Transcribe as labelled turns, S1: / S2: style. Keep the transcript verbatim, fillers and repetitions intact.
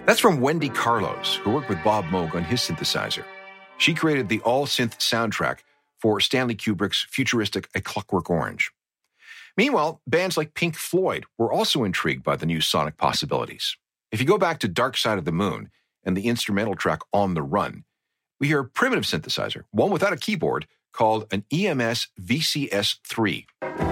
S1: That's from Wendy Carlos, who worked with Bob Moog on his synthesizer. She created the all-synth soundtrack for Stanley Kubrick's futuristic A Clockwork Orange. Meanwhile, bands like Pink Floyd were also intrigued by the new sonic possibilities. If you go back to Dark Side of the Moon and the instrumental track On the Run, we hear a primitive synthesizer, one without a keyboard, called an E M S V C S three.